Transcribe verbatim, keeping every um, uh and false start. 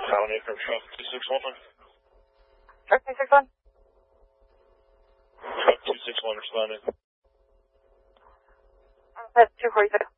Colony from Trump two six one. Truck two six one? Trump two six one responding. That's two forty-six.